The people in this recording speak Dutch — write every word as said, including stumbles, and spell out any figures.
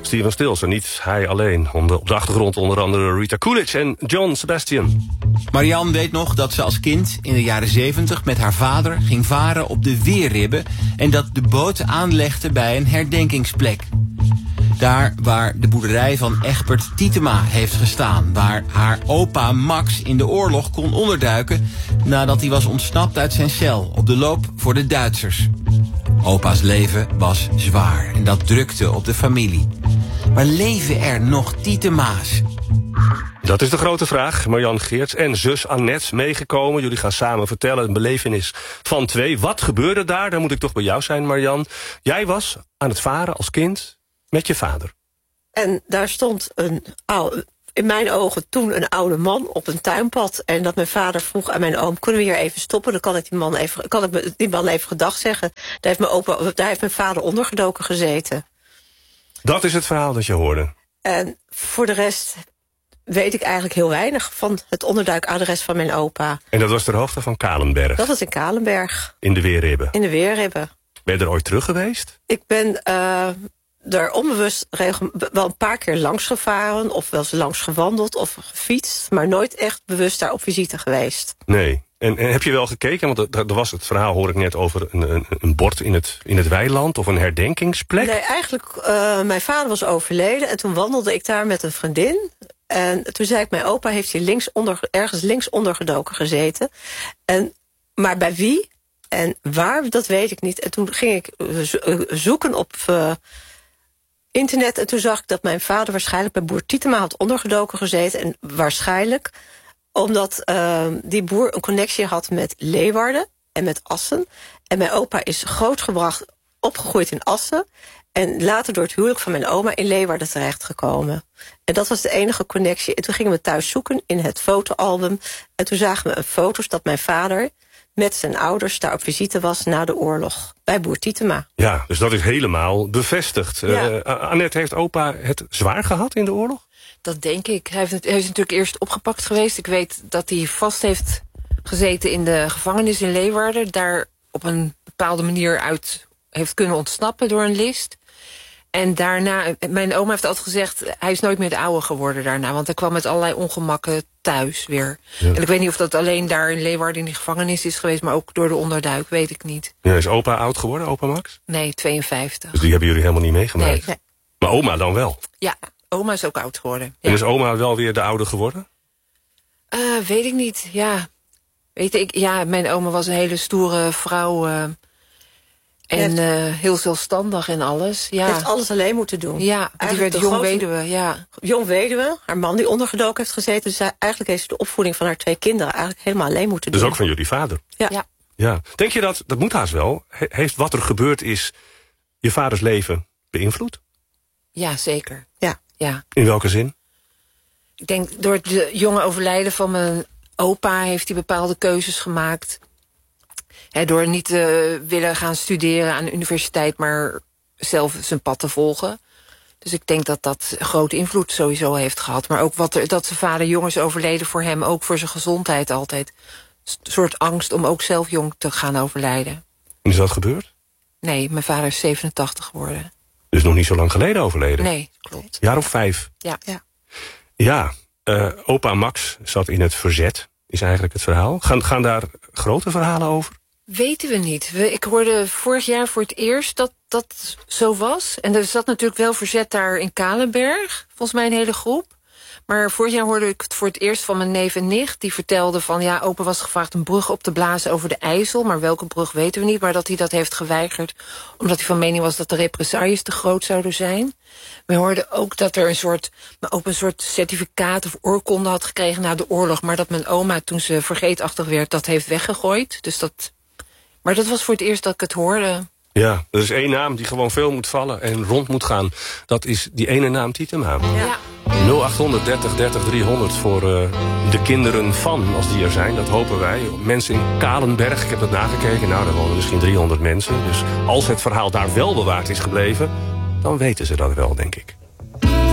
Steven Stills en niet hij alleen. Op de achtergrond onder andere Rita Coolidge en John Sebastian. Marianne weet nog dat ze als kind in de jaren zeventig met haar vader ging varen op de Weerribben en dat de boot aanlegde bij een herdenkingsplek. Daar waar de boerderij van Egbert Tietema heeft gestaan, waar haar opa Max in de oorlog kon onderduiken nadat hij was ontsnapt uit zijn cel op de loop voor de Duitsers. Opa's leven was zwaar en dat drukte op de familie. Maar leven er nog Tietema's? Dat is de grote vraag. Marianne Geerts en zus Annette meegekomen. Jullie gaan samen vertellen, een belevenis van twee. Wat gebeurde daar? Daar moet ik toch bij jou zijn, Marianne. Jij was aan het varen als kind met je vader. En daar stond een oude, in mijn ogen toen een oude man op een tuinpad. En dat mijn vader vroeg aan mijn oom, kunnen we hier even stoppen? Dan kan ik die man even, kan ik die man even gedag zeggen. Daar heeft mijn, opa, daar heeft mijn vader ondergedoken gezeten. Dat is het verhaal dat je hoorde. En voor de rest weet ik eigenlijk heel weinig van het onderduikadres van mijn opa. En dat was ter hoogte van Kalenberg? Dat was in Kalenberg. In de Weerribben? In de Weerribben. Ben je er ooit terug geweest? Ik ben uh, er onbewust regel, wel een paar keer langs gevaren, of wel eens langs gewandeld of gefietst, maar nooit echt bewust daar op visite geweest. Nee. En, en heb je wel gekeken, want er was het verhaal, hoor ik net, over een, een, een bord in het, in het weiland of een herdenkingsplek? Nee, eigenlijk, uh, mijn vader was overleden en toen wandelde ik daar met een vriendin. En toen zei ik, mijn opa heeft hier links onder, ergens links ondergedoken gezeten. En, maar bij wie en waar, dat weet ik niet. En toen ging ik zoeken op uh, internet en toen zag ik dat mijn vader waarschijnlijk bij boer Tietema had ondergedoken gezeten. En waarschijnlijk omdat uh, die boer een connectie had met Leeuwarden en met Assen. En mijn opa is grootgebracht, opgegroeid in Assen. En later door het huwelijk van mijn oma in Leeuwarden terechtgekomen. En dat was de enige connectie. En toen gingen we thuis zoeken in het fotoalbum. En toen zagen we foto's dat mijn vader met zijn ouders daar op visite was na de oorlog. Bij boer Tietema. Ja, dus dat is helemaal bevestigd. Ja. Uh, Annette, heeft opa het zwaar gehad in de oorlog? Dat denk ik. Hij, heeft, hij is natuurlijk eerst opgepakt geweest. Ik weet dat hij vast heeft gezeten in de gevangenis in Leeuwarden. Daar op een bepaalde manier uit heeft kunnen ontsnappen door een list. En daarna, mijn oma heeft altijd gezegd, hij is nooit meer de oude geworden daarna. Want hij kwam met allerlei ongemakken thuis weer. Ja. En ik weet niet of dat alleen daar in Leeuwarden in die gevangenis is geweest, maar ook door de onderduik, weet ik niet. Ja, is opa oud geworden, opa Max? Nee, tweeënvijftig. Dus die hebben jullie helemaal niet meegemaakt? Nee. nee. Maar oma dan wel? Ja, oma is ook oud geworden. Ja. En is oma wel weer de oude geworden? Uh, weet ik niet, ja. Weet ik, ja, mijn oma was een hele stoere vrouw. Uh, En uh, heel zelfstandig en alles. Ja. Heeft alles alleen moeten doen. Ja, die werd jong grote, weduwe. Ja. Jong weduwe, haar man die ondergedoken heeft gezeten. Dus zij, eigenlijk heeft ze de opvoeding van haar twee kinderen eigenlijk helemaal alleen moeten dus doen. Dus ook van jullie vader? Ja. ja. ja. Denk je dat, dat moet haast wel, heeft wat er gebeurd is je vaders leven beïnvloed? Ja, zeker. Ja. ja. In welke zin? Ik denk door het jonge overlijden van mijn opa heeft hij bepaalde keuzes gemaakt. He, door niet te willen gaan studeren aan de universiteit, maar zelf zijn pad te volgen. Dus ik denk dat dat grote invloed sowieso heeft gehad. Maar ook wat er, dat zijn vader jong is overleden voor hem, ook voor zijn gezondheid altijd. Een soort angst om ook zelf jong te gaan overlijden. En is dat gebeurd? Nee, mijn vader is zevenentachtig geworden. Dus nog niet zo lang geleden overleden? Nee, klopt. Jaar of vijf? Ja. Ja, ja uh, opa Max zat in het verzet, is eigenlijk het verhaal. Gaan, gaan daar grote verhalen over? Weten we niet. We, ik hoorde vorig jaar voor het eerst dat dat zo was. En er zat natuurlijk wel verzet daar in Kalenberg. Volgens mij een hele groep. Maar vorig jaar hoorde ik het voor het eerst van mijn neef en nicht. Die vertelden van, ja, opa was gevraagd een brug op te blazen over de IJssel. Maar welke brug weten we niet. Maar dat hij dat heeft geweigerd. Omdat hij van mening was dat de represailles te groot zouden zijn. We hoorden ook dat er een soort, maar ook een soort certificaat of oorkonde had gekregen na de oorlog. Maar dat mijn oma, toen ze vergeetachtig werd, dat heeft weggegooid. Dus dat... Maar dat was voor het eerst dat ik het hoorde. Ja, er is één naam die gewoon veel moet vallen en rond moet gaan. Dat is die ene naam Tietema. Ja. nul achthonderd dertig dertig driehonderd voor uh, de kinderen van, als die er zijn. Dat hopen wij. Mensen in Kalenberg, ik heb dat nagekeken. Nou, daar wonen misschien driehonderd mensen. Dus als het verhaal daar wel bewaard is gebleven, dan weten ze dat wel, denk ik.